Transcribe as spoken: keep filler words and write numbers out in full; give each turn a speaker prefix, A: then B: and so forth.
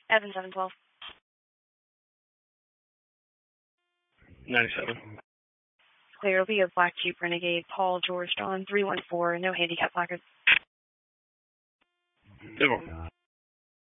A: Evan seven twelve.
B: ninety-seven.
A: Clear. It'll be a Black Jeep Renegade, Paul George John three one four, no handicap placard.
B: Zero.